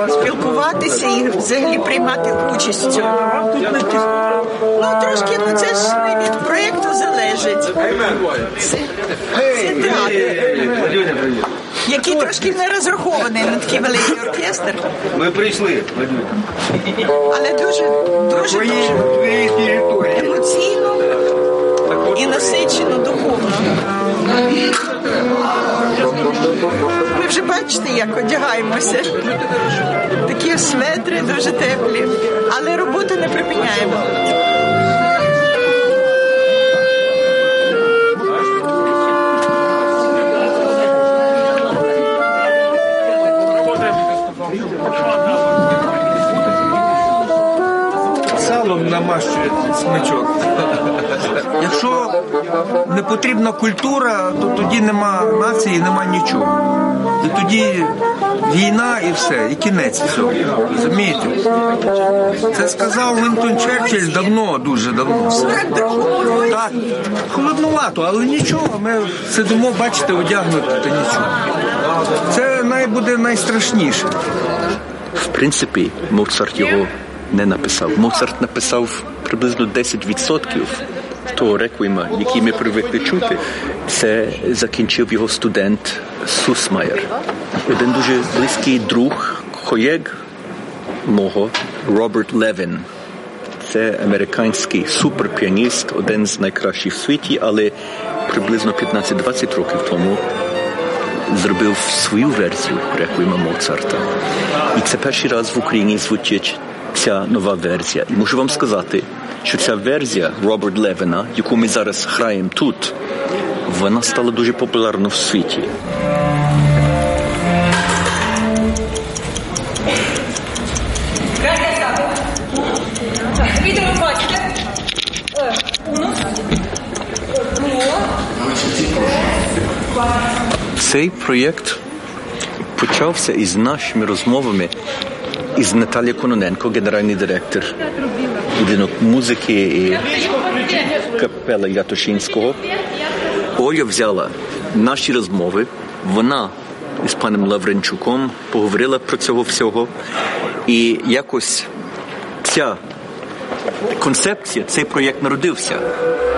спілкуватися і взагалі приймати участь в цьому. Трошки, це ж не від проєкту залежить. Це театр, який трошки не розрахований на такий великий оркестр. Ми прийшли. Але дуже емоційно і насичено духовно. Ви вже бачите, як одягаємося. Такі светри дуже теплі, але роботу не припиняємо. Салом намащує смичок. Якщо не потрібна культура, то тоді нема нації, нема нічого. І тоді війна і все, і кінець всього. Розумієте? Це сказав Вінстон Черчилль давно, дуже давно. Так, холодновато, але нічого. Ми сидимо, бачите, одягнуті, то нічого. Це буде найстрашніше. В принципі, Моцарт його не написав. Моцарт написав приблизно 10% того реквієма, який ми привикли чути. Це закінчив його студент Сусмайер. Один дуже близький друг, колег мого, Роберт Левін. Це американський суперпіаніст, один з найкращих в світі, але приблизно 15-20 років тому зробив свою версію реквієма Моцарта. І це перший раз в Україні звучить ця нова версія. І можу вам сказати, що ця версія Роберта Левіна, яку ми зараз граємо тут, вона стала дуже популярна в світі. Цей проєкт почався із нашими розмовами із Наталією Кононенко, генеральний директор будинок музики і капела Ятошинського. Оля взяла наші розмови, вона із паном Лавренчуком поговорила про цього всього, і якось ця концепція, цей проєкт народився.